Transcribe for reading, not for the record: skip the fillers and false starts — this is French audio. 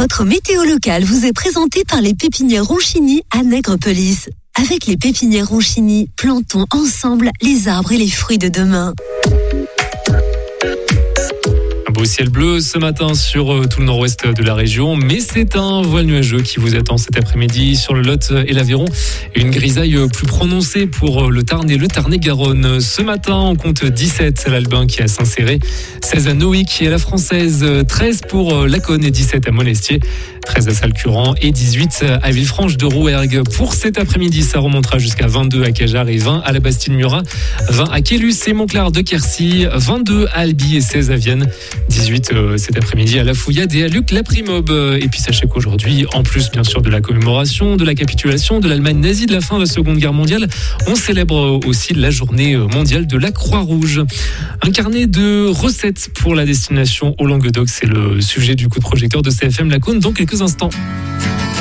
Votre météo locale vous est présentée par les pépinières Ronchini à Nègrepelisse. Avec les pépinières Ronchini, plantons ensemble les arbres et les fruits de demain. Un beau ciel bleu ce matin sur tout le nord-ouest de la région, mais c'est un voile nuageux qui vous attend cet après-midi sur le Lot et l'Aveyron. Une grisaille plus prononcée pour le Tarn et le Tarn-et-Garonne. Ce matin, on compte 17 à l'Albin qui est à Saint-Céré, 16 à Noï qui est à la Française, 13 pour Laconne et 17 à Monestier, 13 à Salcurand et 18 à Villefranche de Rouergue. Pour cet après-midi, ça remontera jusqu'à 22 à Cajar et 20 à la Bastide-Murat, 20 à Quélus et Montclar de Quercy, 22 à Albi et 16 à Vienne, 18 cet après-midi à La Fouillade et à Luc-la-Primob. Et puis sachez qu'aujourd'hui, en plus bien sûr de la commémoration de la capitulation de l'Allemagne nazie de la fin de la Seconde Guerre mondiale, on célèbre aussi la journée mondiale de la Croix-Rouge. Un carnet de recettes pour la destination au Languedoc, c'est le sujet du coup de projecteur de CFM Lacoune dans quelques instants.